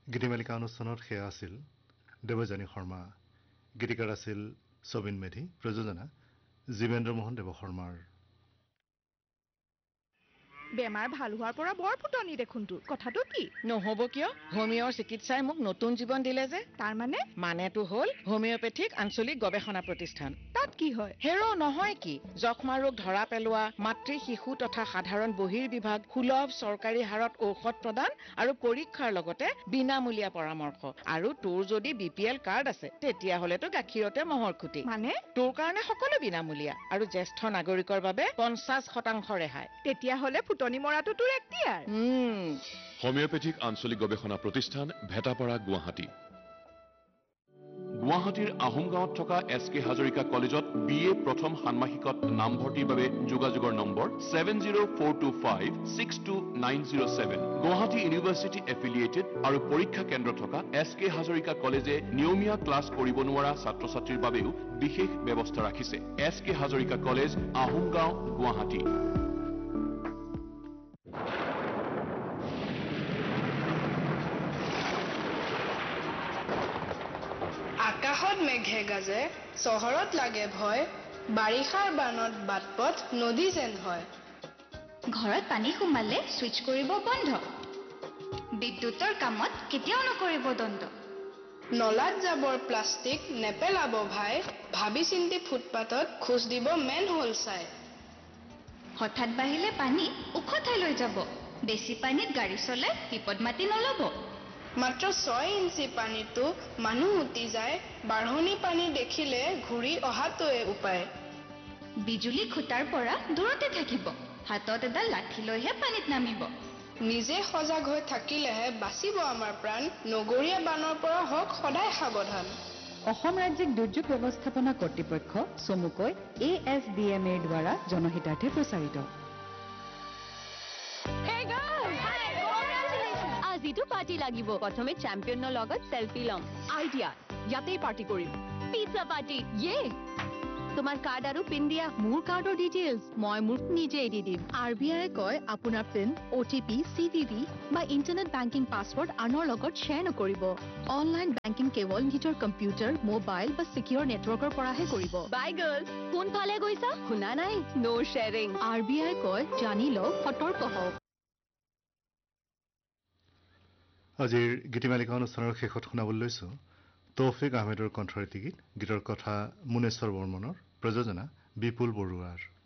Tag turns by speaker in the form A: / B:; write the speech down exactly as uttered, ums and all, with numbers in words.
A: গীতিমালিকা অনুষ্ঠানত সেয়া আছিল দেৱযানী শৰ্মা, গীতিকাৰ আছিল ছবিন মেধি, প্ৰযোজনা জীৱেন্দ্ৰ মোহন দেৱ শৰ্মাৰ।
B: বেমাৰ ভাল হোৱাৰ পৰা বৰ ফুটনি দেখোন তোৰ, কথাটো কি?
C: নহ'ব কিয়? হোমিঅ'ৰ চিকিৎসাই মোক নতুন জীৱন দিলে যে।
B: তাৰ মানে?
C: মানেটো হ'ল হোমিঅ'পেথিক আঞ্চলিক গৱেষণা প্ৰতিষ্ঠান।
B: তাত কি হয়?
C: হেৰ' নহয় কি, যক্ষ্মা ৰোগ ধৰা পেলোৱা, মাতৃ শিশু তথা সাধাৰণ বহিৰ্বিভাগ, সুলভ চৰকাৰী হাৰত ঔষধ প্ৰদান আৰু পৰীক্ষাৰ লগতে বিনামূলীয়া পৰামৰ্শ। আৰু তোৰ যদি বি পি এল কাৰ্ড আছে তেতিয়াহ'লেতো গাখীৰতে মহৰ খুঁটি।
B: মানে?
C: তোৰ কাৰণে সকলো বিনামূলীয়া আৰু জ্যেষ্ঠ নাগৰিকৰ বাবে পঞ্চাছ শতাংশ ৰেহাই।
B: তেতিয়াহ'লে ফুটনি মৰাটো তোৰ এক্তিয়াৰ।
C: উম
D: হোমিঅ'পেথিক আঞ্চলিক গৱেষণা প্ৰতিষ্ঠান, ভেটাপাৰা, গুৱাহাটী। গুৱাহাটীৰ আহোম গাঁৱত থকা এছ কে হাজৰিকা কলেজত বি এ প্ৰথম ষান্মাসিকত নামভৰ্তিৰ বাবে যোগাযোগৰ number seven zero' four two five six two nine zero' seven. Guwahati university affiliated আৰু পৰীক্ষা কেন্দ্ৰ থকা এছ কে হাজৰিকা কলেজে নিয়মীয়া ক্লাছ কৰিব নোৱাৰা ছাত্ৰ ছাত্ৰীৰ বাবেও বিশেষ ব্যৱস্থা ৰাখিছে। এছ কে হাজৰিকা কলেজ, আহোম গাঁও, গুৱাহাটী।
E: আকাশত মেঘে গাজে, চহৰত লাগে ভয়, বাৰিষাৰ বানত বাটপথ নদী যেন হয়।
F: ঘৰত পানী সোমালে ছুইচ কৰিব বন্ধ, বিদ্যুতৰ কামত কেতিয়াও নকৰিব দণ্ড।
E: নলাত জাবৰ প্লাষ্টিক নেপেলাব ভাই, ভাবি চিন্তি ফুটপাতত খোজ দিব মেন হ'ল চাই।
F: হঠাৎ বাঢ়িলে পানী ওখ ঠাইলৈ যাব, বেছি পানীত গাড়ী চলাই বিপদ মাতি নল'ব।
E: মাত্ৰ ছয় ইঞ্চি পানীতো মানুহ উটি যায়, বাঢ়নি পানী দেখিলে ঘূৰি অহাটোৱে উপায়।
F: বিজুলী খুটাৰ পৰা দূৰতে থাকিব, হাতত এডাল লাঠি লৈহে পানীত নামিব।
E: নিজে সজাগ হৈ থাকিলেহে বাচিব আমাৰ প্ৰাণ, নগৰীয়া বানৰ পৰা হওক সদায় সাৱধান।
G: অসম ৰাজ্যিক দুৰ্যোগ ব্যৱস্থাপনা কৰ্তৃপক্ষ, চমুকৈ এ এছ ডি এম এৰ দ্বাৰা জনহিতাৰ্থে প্ৰচাৰিত।
H: আজিতো পাৰ্টি লাগিব। প্ৰথমে চেম্পিয়নৰ লগত চেলফি ল'ম। আইডিয়া, ইয়াতেই পাৰ্টি কৰিম। পিজ্জা পাৰ্টি, ইয়ে। তোমাৰ কাৰ্ড আৰু পিন দিয়া। মোৰ কাৰ্ডৰ ডিটেইলছ মই মোৰ নিজেই দি দিম। আৰ বি আই কয় আপোনাৰ পিন, অ' T P, C V V বা ইণ্টাৰনেট বেংকিং পাছৱৰ্ড আনৰ লগত শ্বেয়াৰ নকৰিব। অনলাইন বেংকিং কেৱল নিজৰ কম্পিউটাৰ, মোবাইল বা ছিকিউৰ নেটৱৰ্কৰ পৰাহে কৰিব। বাই গাৰ্লছ, কোনফালে গৈছা? শুনা নাই? ন' শ্বেয়াৰিং। আৰ বি আই কয় জানি লওক, সতৰ্ক হওক।
A: আজিৰ গীতিমালিকা অনুষ্ঠানৰ শেষত শুনাবলৈ লৈছোঁ তৌফিক আহমেদৰ কণ্ঠৰীতি গীত। গীতৰ কথা মুনেশ্বৰ বৰ্মনৰ, প্ৰযোজনা বিপুল বৰুৱাৰ।